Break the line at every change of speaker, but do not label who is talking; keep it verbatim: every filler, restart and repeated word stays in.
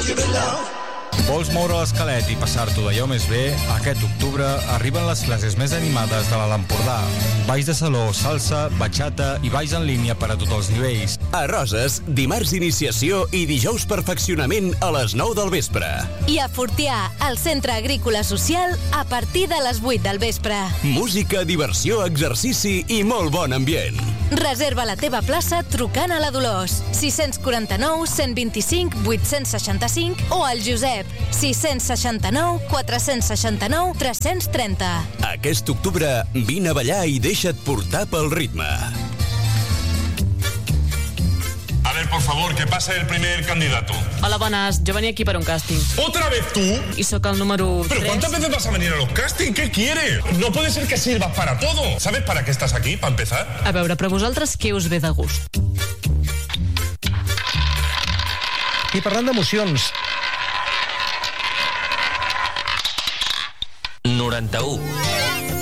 Vols moure l'esquelet i passar-t'ho d'allò més bé? Aquest octubre arriben les classes més animades de l'Alt Empordà. Balls de saló, salsa, bachata i balls en línia per a tots els nivells.
A Roses, dimarts iniciació i dijous perfeccionament a les nou del vespre.
I a Fortià, al Centre Agrícola Social, a partir de les vuit del vespre.
Música, diversió, exercici i molt bon ambient.
Reserva la teva plaça trucant a la Dolors. sis quatre nou, cent vint-i-cinc, vuit-cents seixanta-cinc o al Josep. sis seixanta nou, quatre seixanta nou, tres trenta.
Aquest octubre, vine a ballar i deixa't portar pel ritme.
A ver, por favor, que pase el primer candidato.
Hola, buenas. Yo venía aquí para un casting.
¿Otra vez tú?
Y soy el número
¿Pero
tres.
cuántas veces vas a venir a los castings? ¿Qué quieres? No puede ser que sirvas para todo. ¿Sabes para qué estás aquí, para empezar?
A veure, però vosaltres què us ve de gust?
I parlant d'emocions...
noranta-u.